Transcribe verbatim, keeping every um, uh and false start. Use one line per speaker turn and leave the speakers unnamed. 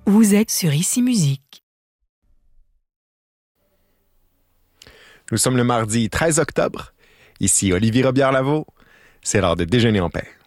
Vous êtes sur Ici Musique.
Nous sommes le mardi treize octobre. Ici Olivier Robillard-Lavaux. C'est l'heure de déjeuner en paix.